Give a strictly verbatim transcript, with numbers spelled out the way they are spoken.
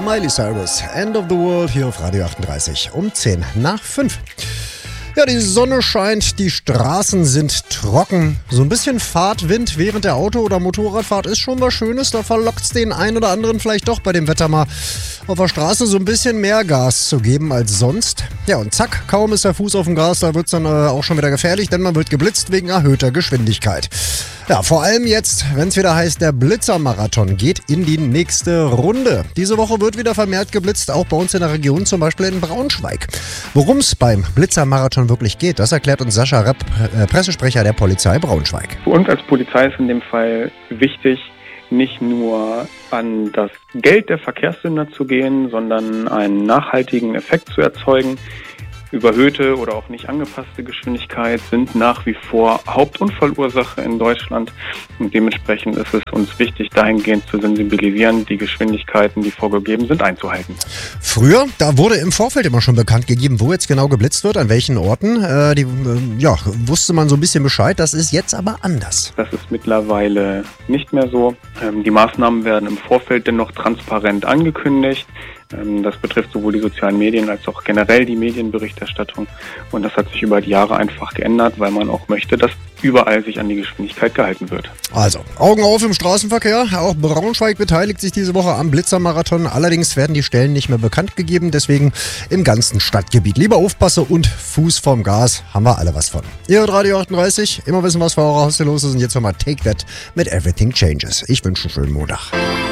Miley Cyrus, End of the World, hier auf Radio achtunddreißig um zehn nach fünf. Ja, die Sonne scheint, die Straßen sind trocken. So ein bisschen Fahrtwind während der Auto- oder Motorradfahrt ist schon was Schönes. Da verlockt es den einen oder anderen vielleicht doch bei dem Wetter mal auf der Straße so ein bisschen mehr Gas zu geben als sonst. Ja, und zack, kaum ist der Fuß auf dem Gas, da wird es dann äh, auch schon wieder gefährlich, denn man wird geblitzt wegen erhöhter Geschwindigkeit. Ja, vor allem jetzt, wenn es wieder heißt, der Blitzermarathon geht in die nächste Runde. Diese Woche wird wieder vermehrt geblitzt, auch bei uns in der Region, zum Beispiel in Braunschweig. Worum es beim Blitzermarathon wirklich geht, das erklärt uns Sascha Repp, äh, Pressesprecher der Polizei Braunschweig. Für uns als Polizei ist in dem Fall wichtig, nicht nur an das Geld der Verkehrssünder zu gehen, sondern einen nachhaltigen Effekt zu erzeugen. Überhöhte oder auch nicht angepasste Geschwindigkeit sind nach wie vor Hauptunfallursache in Deutschland und dementsprechend ist es uns wichtig, dahingehend zu sensibilisieren, die Geschwindigkeiten, die vorgegeben sind, einzuhalten. Früher, da wurde im Vorfeld immer schon bekannt gegeben, wo jetzt genau geblitzt wird, an welchen Orten. Äh, die, äh, ja, wusste man so ein bisschen Bescheid, das ist jetzt aber anders. Das ist mittlerweile nicht mehr so. Ähm, die Maßnahmen werden im Vorfeld dennoch transparent angekündigt. Das betrifft sowohl die sozialen Medien als auch generell die Medienberichterstattung. Und das hat sich über die Jahre einfach geändert, weil man auch möchte, dass überall sich an die Geschwindigkeit gehalten wird. Also, Augen auf im Straßenverkehr. Auch Braunschweig beteiligt sich diese Woche am Blitzermarathon. Allerdings werden die Stellen nicht mehr bekannt gegeben. Deswegen im ganzen Stadtgebiet lieber aufpassen und Fuß vorm Gas. Haben wir alle was von. Ihr hört Radio achtunddreißig. Immer wissen, was vor eurer Haustür los ist. Und jetzt nochmal Take That mit Everything Changes. Ich wünsche einen schönen Montag.